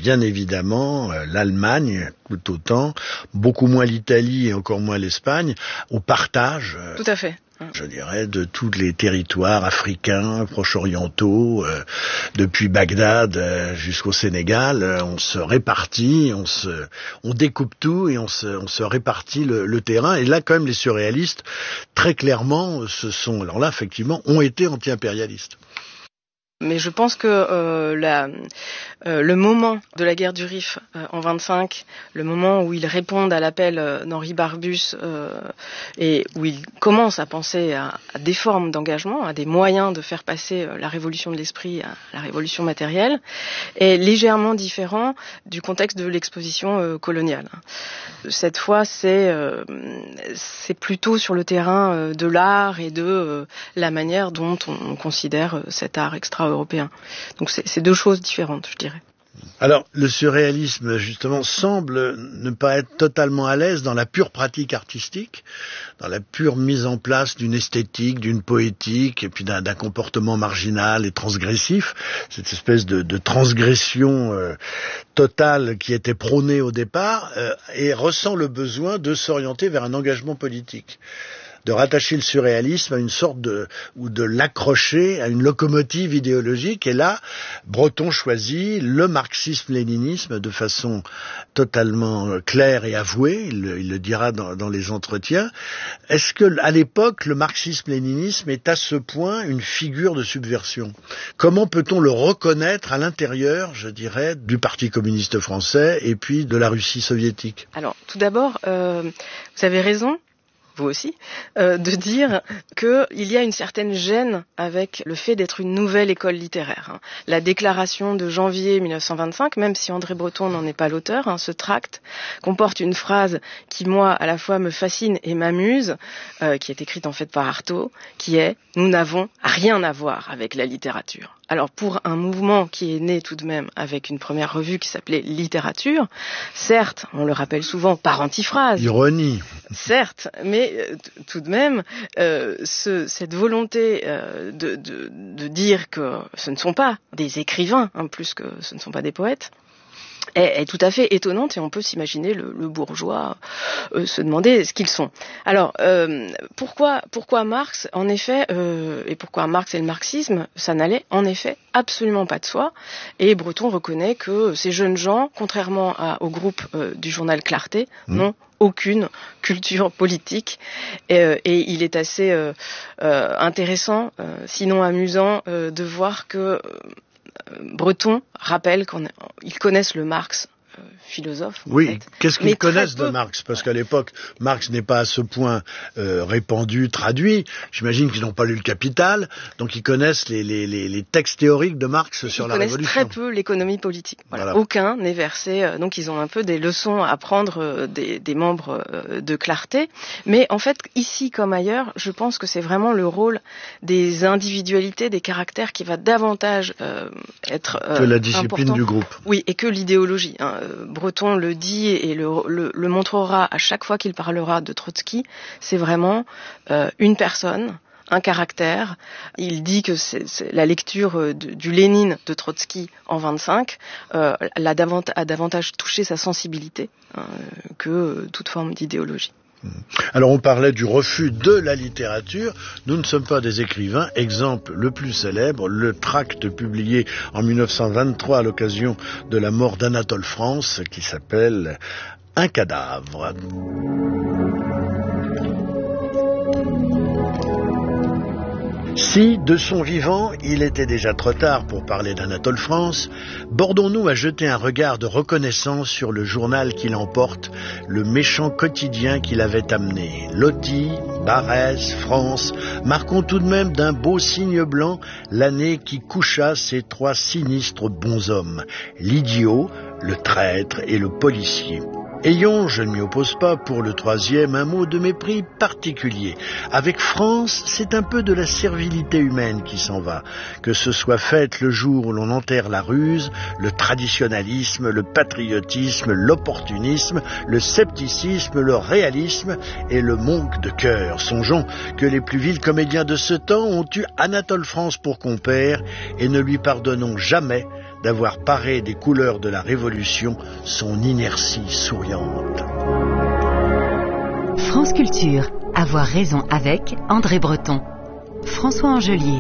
bien évidemment l'Allemagne, tout autant, beaucoup moins l'Italie et encore moins l'Espagne, au partage. Tout à fait. Je dirais, de tous les territoires africains, proche-orientaux, depuis Bagdad jusqu'au Sénégal, on se répartit, on découpe tout et on se répartit le terrain. Et là, quand même, les surréalistes, très clairement, alors là, effectivement, ont été anti-impérialistes. Mais je pense que le moment de la guerre du Rif en 25, le moment où ils répondent à l'appel d'Henri Barbusse et où ils commencent à penser à des formes d'engagement, à des moyens de faire passer la révolution de l'esprit à la révolution matérielle, est légèrement différent du contexte de l'exposition coloniale. Cette fois, c'est plutôt sur le terrain de l'art et de la manière dont on considère cet art extra-européen. Donc c'est deux choses différentes, je dirais. Alors, le surréalisme, justement, semble ne pas être totalement à l'aise dans la pure pratique artistique, dans la pure mise en place d'une esthétique, d'une poétique, et puis d'un comportement marginal et transgressif, cette espèce de transgression totale qui était prônée au départ, et ressent le besoin de s'orienter vers un engagement politique, de rattacher le surréalisme à une sorte ou de l'accrocher à une locomotive idéologique. Et là, Breton choisit le marxisme-léninisme de façon totalement claire et avouée. Il le dira dans les entretiens. Est-ce que, à l'époque, le marxisme-léninisme est à ce point une figure de subversion? Comment peut-on le reconnaître à l'intérieur, je dirais, du Parti communiste français et puis de la Russie soviétique? Alors, tout d'abord, vous avez raison, vous aussi, de dire qu'il y a une certaine gêne avec le fait d'être une nouvelle école littéraire. La déclaration de janvier 1925, même si André Breton n'en est pas l'auteur, ce tract comporte une phrase qui, moi, à la fois me fascine et m'amuse, qui est écrite en fait par Artaud, qui est « Nous n'avons rien à voir avec la littérature ». Alors pour un mouvement qui est né tout de même avec une première revue qui s'appelait Littérature, certes, on le rappelle souvent par antiphrase. Ironie. Certes, mais tout de même, cette volonté de dire que ce ne sont pas des écrivains, plus que ce ne sont pas des poètes, est tout à fait étonnante et on peut s'imaginer le bourgeois se demander ce qu'ils sont. Alors, pourquoi Marx, en effet, et pourquoi Marx et le marxisme, ça n'allait en effet absolument pas de soi. Et Breton reconnaît que ces jeunes gens, contrairement au groupe du journal Clarté, n'ont aucune culture politique et il est assez intéressant, sinon amusant, de voir que Breton rappelle qu'ils connaissent le Marx philosophe. Oui, qu'est-ce qu'ils connaissent de Marx? Parce qu'à l'époque, Marx n'est pas à ce point répandu, traduit. J'imagine qu'ils n'ont pas lu le Capital, donc ils connaissent les textes théoriques de Marx sur la Révolution. Ils connaissent très peu l'économie politique. Voilà. Aucun n'est versé, donc ils ont un peu des leçons à prendre des membres de Clarté. Mais en fait, ici comme ailleurs, je pense que c'est vraiment le rôle des individualités, des caractères qui va davantage être que la discipline important. Du groupe. Oui, et que l'idéologie. Breton le dit et le montrera à chaque fois qu'il parlera de Trotsky, c'est vraiment une personne, un caractère. Il dit que c'est la lecture du Lénine de Trotsky en 25 a davantage touché sa sensibilité que toute forme d'idéologie. Alors on parlait du refus de la littérature, nous ne sommes pas des écrivains. Exemple le plus célèbre, le tract publié en 1923 à l'occasion de la mort d'Anatole France qui s'appelle « Un cadavre ». Si, de son vivant, il était déjà trop tard pour parler d'Anatole France, bordons-nous à jeter un regard de reconnaissance sur le journal qui l'emporte, le méchant quotidien qu'il avait amené. Loti, Barès, France, marquons tout de même d'un beau signe blanc l'année qui coucha ces trois sinistres bonshommes, l'idiot, le traître et le policier. Ayons, je ne m'y oppose pas, pour le troisième, un mot de mépris particulier. Avec France, c'est un peu de la servilité humaine qui s'en va. Que ce soit fait le jour où l'on enterre la ruse, le traditionnalisme, le patriotisme, l'opportunisme, le scepticisme, le réalisme et le manque de cœur. Songeons que les plus vils comédiens de ce temps ont eu Anatole France pour compère et ne lui pardonnons jamais d'avoir paré des couleurs de la Révolution son inertie souriante. France Culture, avoir raison avec André Breton. François Angelier.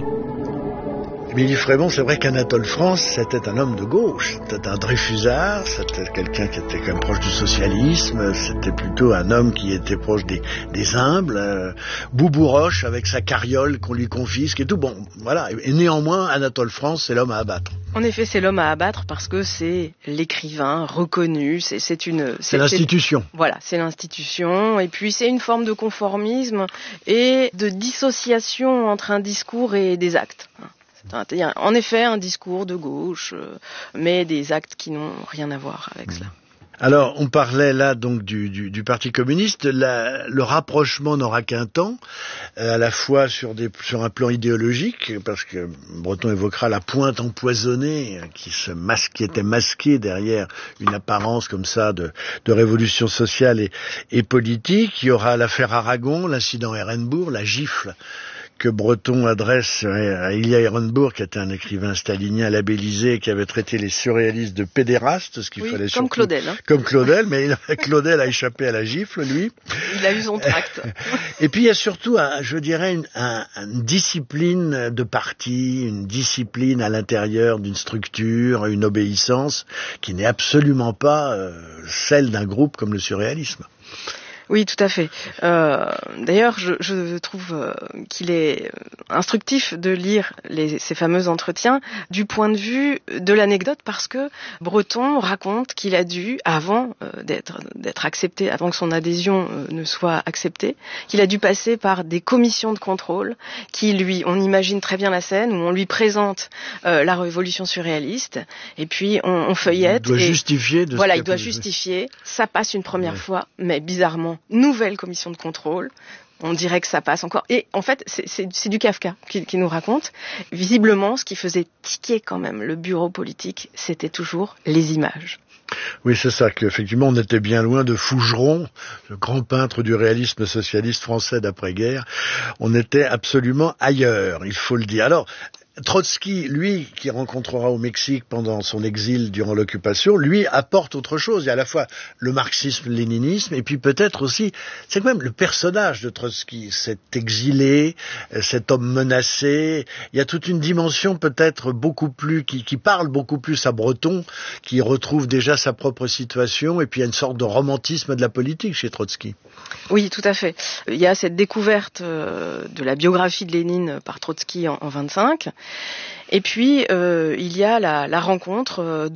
Émilie Frémont, c'est vrai qu'Anatole France, c'était un homme de gauche, c'était un Dreyfusard, c'était quelqu'un qui était quand même proche du socialisme, c'était plutôt un homme qui était proche des humbles, Boubou Roche avec sa carriole qu'on lui confisque et tout, bon, voilà, et néanmoins, Anatole France, c'est l'homme à abattre. En effet, c'est l'homme à abattre parce que c'est l'écrivain reconnu, c'est l'institution. Voilà, c'est l'institution, et puis c'est une forme de conformisme et de dissociation entre un discours et des actes. Il y a en effet un discours de gauche, mais des actes qui n'ont rien à voir avec cela. Alors, on parlait là donc du Parti communiste. Le rapprochement n'aura qu'un temps, à la fois sur un plan idéologique, parce que Breton évoquera la pointe empoisonnée qui était masquée derrière une apparence comme ça de révolution sociale et politique. Il y aura l'affaire Aragon, l'incident Ehrenburg, la gifle que Breton adresse à Ilya Ehrenburg, qui était un écrivain stalinien labellisé, qui avait traité les surréalistes de pédérastes, ce qu'il fallait surtout... Comme Claudel. Hein. Comme Claudel, mais Claudel a échappé à la gifle, lui. Il a eu son tract. Et puis il y a surtout, je dirais, une discipline de parti, une discipline à l'intérieur d'une structure, une obéissance qui n'est absolument pas celle d'un groupe comme le surréalisme. Oui, tout à fait. D'ailleurs, je trouve qu'il est instructif de lire ces fameux entretiens du point de vue de l'anecdote, parce que Breton raconte qu'il a dû, avant d'être accepté, avant que son adhésion ne soit acceptée, qu'il a dû passer par des commissions de contrôle on imagine très bien la scène où on lui présente la révolution surréaliste, et puis on feuillette. Il doit justifier. Voilà, il doit justifier. Ça passe une première fois, mais bizarrement, nouvelle commission de contrôle. On dirait que ça passe encore. Et en fait, c'est du Kafka qui nous raconte. Visiblement, ce qui faisait tiquer quand même le bureau politique, c'était toujours les images. Oui, c'est ça, qu'effectivement, on était bien loin de Fougeron, le grand peintre du réalisme socialiste français d'après-guerre. On était absolument ailleurs, il faut le dire. Alors, Trotsky, lui, qui rencontrera au Mexique pendant son exil durant l'occupation, lui apporte autre chose. Il y a à la fois le marxisme-léninisme et puis peut-être aussi, c'est quand même le personnage de Trotsky, cet exilé, cet homme menacé. Il y a toute une dimension peut-être beaucoup plus, qui parle beaucoup plus à Breton, qui retrouve déjà sa propre situation, et puis il y a une sorte de romantisme de la politique chez Trotsky. Oui, tout à fait. Il y a cette découverte de la biographie de Lénine par Trotsky en 25. Et puis il y a la rencontre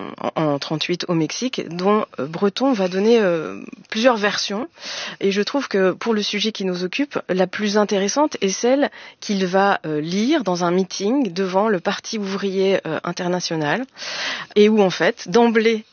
en 38 au Mexique, dont Breton va donner plusieurs versions. Et je trouve que pour le sujet qui nous occupe, la plus intéressante est celle qu'il va lire dans un meeting devant le Parti ouvrier international, et où en fait d'emblée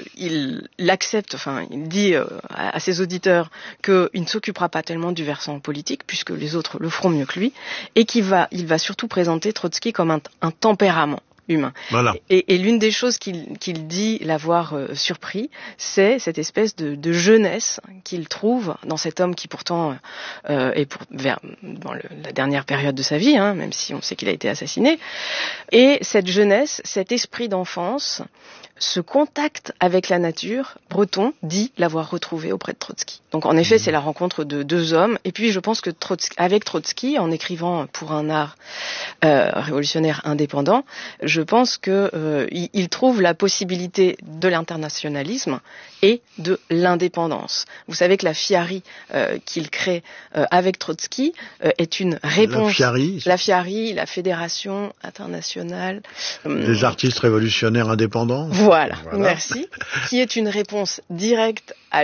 il accepte, il dit à ses auditeurs qu'il ne s'occupera pas tellement du versant politique puisque les autres le feront mieux que lui, et il va surtout présenter Trotsky comme un tempérament humain. Voilà. Et l'une des choses qu'il dit l'avoir surpris, c'est cette espèce de jeunesse qu'il trouve dans cet homme qui pourtant est dans la dernière période de sa vie, même si on sait qu'il a été assassiné. Et cette jeunesse, cet esprit d'enfance, ce contact avec la nature, Breton dit l'avoir retrouvé auprès de Trotsky. Donc en effet, c'est la rencontre de deux hommes. Et puis je pense que avec Trotsky, en écrivant pour un art révolutionnaire indépendant, je pense que il trouve la possibilité de l'internationalisme et de l'indépendance. Vous savez que la FIARI qu'il crée avec Trotsky est une réponse. La FIARI, la Fédération internationale des artistes révolutionnaires indépendants. Voilà, merci. Qui est une réponse directe à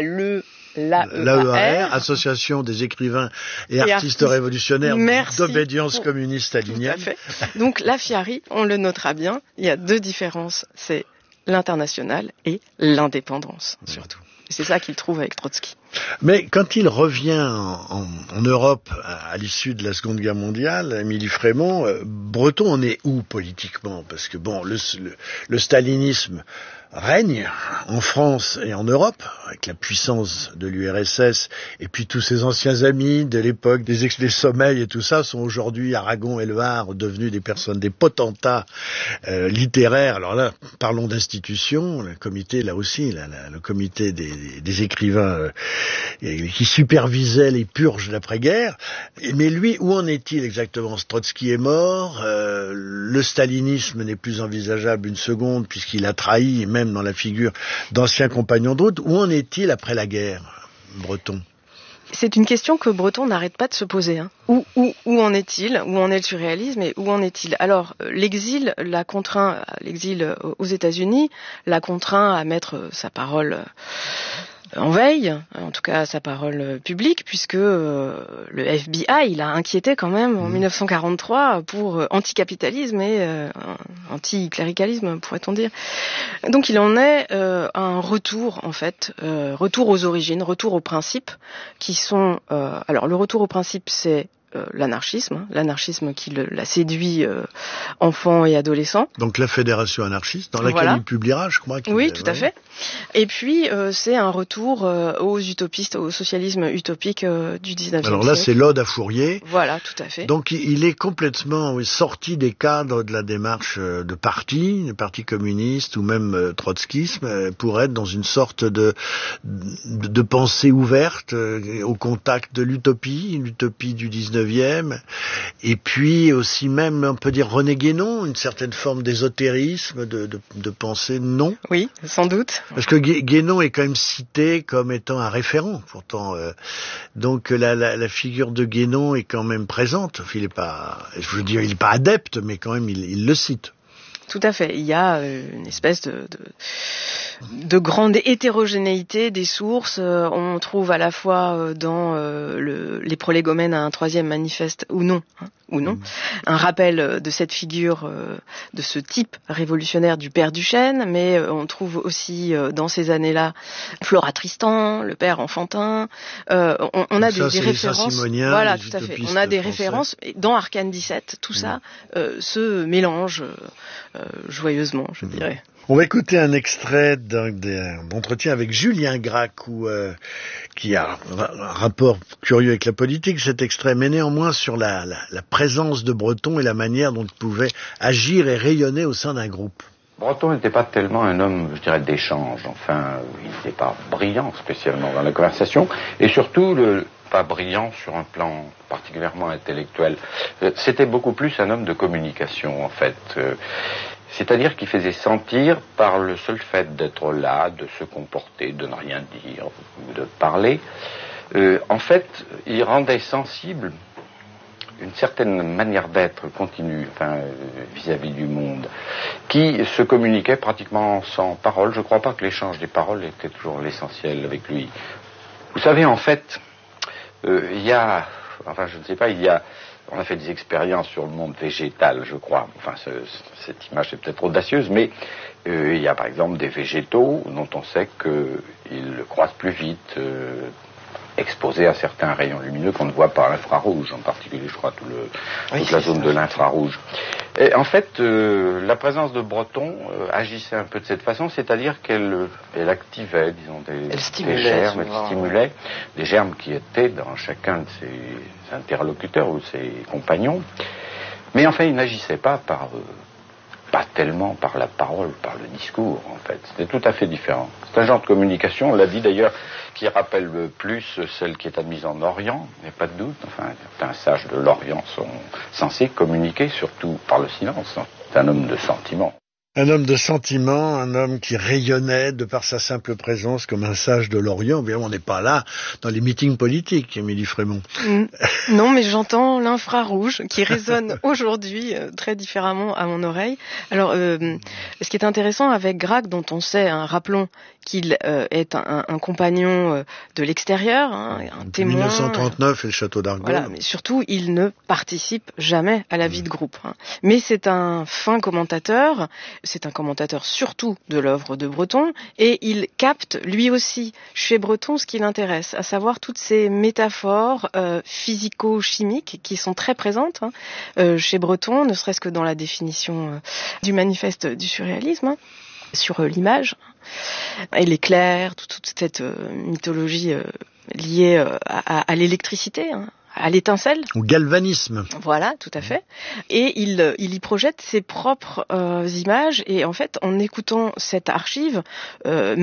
l'AEAR, Association des écrivains et artistes révolutionnaires d'obédience communiste stalinienne. Tout à fait. Donc la FIARI, on le notera bien, il y a deux différences, c'est l'international et l'indépendance, surtout. C'est ça qu'il trouve avec Trotsky. Mais quand il revient en Europe à l'issue de la Seconde Guerre mondiale, Émilie Frémont, Breton en est où politiquement ? Parce que bon, le stalinisme règne en France et en Europe, avec la puissance de l'URSS, et puis tous ses anciens amis de l'époque des sommeils et tout ça, sont aujourd'hui Aragon et Le Havre devenus des potentats littéraires. Alors là, parlons d'institutions, le comité, là aussi, le comité des écrivains qui supervisait les purges d'après-guerre. Mais lui, où en est-il exactement? Trotsky est mort, le stalinisme n'est plus envisageable une seconde, puisqu'il a trahi, même dans la figure d'anciens compagnons de route. Où en est-il après la guerre, Breton? C'est une question que Breton n'arrête pas de se poser. Où en est-il? Où en est le surréalisme et où en est-il? Alors, l'exil aux États-Unis l'a contraint à mettre sa parole en veille, en tout cas sa parole publique, puisque le FBI, il a inquiété quand même en 1943 pour anticapitalisme et anticléricalisme, pourrait-on dire. Donc il en est un retour, en fait, retour aux origines, retour aux principes, qui sont... alors le retour aux principes, c'est l'anarchisme qui l'a séduit enfant et adolescent. Donc la fédération anarchiste, dans laquelle il publiera, je crois. Oui, tout à fait. Et puis c'est un retour aux utopistes, au socialisme utopique du 19e siècle. Alors là, c'est l'ode à Fourier. Voilà, tout à fait. Donc il est complètement sorti des cadres de la démarche de parti, du Parti communiste ou même trotskisme, pour être dans une sorte de pensée ouverte au contact de l'utopie du 19e. Et puis aussi même, on peut dire René Guénon, une certaine forme d'ésotérisme, de pensée, non? Oui, sans doute. Parce que Guénon est quand même cité comme étant un référent, pourtant. Donc la figure de Guénon est quand même présente. Il est pas adepte, mais quand même il le cite. Tout à fait. Il y a une espèce de grande hétérogénéité des sources. On trouve à la fois dans les prolégomènes à un troisième manifeste ou non, un rappel de cette figure, de ce type révolutionnaire du père Duchesne, mais on trouve aussi dans ces années-là Flora Tristan, le père Enfantin. On a des références. Voilà, tout à fait. On a des références dans Arcane 17. Tout ça se mélange joyeusement, je dirais. On va écouter un extrait d'entretien avec Julien Gracq, qui a un rapport curieux avec la politique, cet extrait, mais néanmoins sur la présence de Breton et la manière dont il pouvait agir et rayonner au sein d'un groupe. Breton n'était pas tellement un homme, je dirais, d'échange. Enfin, il n'était pas brillant spécialement dans la conversation, et surtout pas brillant sur un plan particulièrement intellectuel. C'était beaucoup plus un homme de communication, en fait. C'est-à-dire qu'il faisait sentir, par le seul fait d'être là, de se comporter, de ne rien dire, ou de parler, en fait, il rendait sensible une certaine manière d'être continue, vis-à-vis du monde, qui se communiquait pratiquement sans parole. Je ne crois pas que l'échange des paroles était toujours l'essentiel avec lui. Vous savez, en fait, on a fait des expériences sur le monde végétal, je crois. Cette image est peut-être audacieuse, mais il y a par exemple des végétaux dont on sait qu'ils croissent plus vite, exposés à certains rayons lumineux qu'on ne voit pas à l'infrarouge, en particulier, je crois, toute la zone de l'infrarouge. Et en fait, la présence de Breton agissait un peu de cette façon, c'est-à-dire qu'elle activait, disons, des germes, elle stimulait des germes qui étaient dans chacun de ses interlocuteurs ou ses compagnons. Mais enfin, il n'agissait pas pas tellement par la parole, par le discours, en fait. C'était tout à fait différent. C'est un genre de communication, on l'a dit d'ailleurs, qui rappelle plus celle qui est admise en Orient, il n'y a pas de doute. Certains sages de l'Orient sont censés communiquer, surtout par le silence. C'est un homme de sentiment. Un homme de sentiment, un homme qui rayonnait de par sa simple présence comme un sage de l'Orient. Bien, on n'est pas là dans les meetings politiques, Émilie Frémont. Non, mais j'entends l'infrarouge qui résonne aujourd'hui très différemment à mon oreille. Alors, ce qui est intéressant avec Gracq, dont on sait, rappelons qu'il est un compagnon de l'extérieur, un témoin. 1939 et le château d'Argol. Voilà, mais surtout, il ne participe jamais à la vie de groupe. Mais c'est un fin commentateur. C'est un commentateur surtout de l'œuvre de Breton, et il capte lui aussi chez Breton ce qui l'intéresse, à savoir toutes ces métaphores physico-chimiques qui sont très présentes chez Breton, ne serait-ce que dans la définition du manifeste du surréalisme. sur l'image et l'éclair, toute cette mythologie liée à l'électricité, hein, à l'étincelle. Au galvanisme. Voilà, tout à fait. Et il y projette ses propres images. Et en fait, en écoutant cette archive,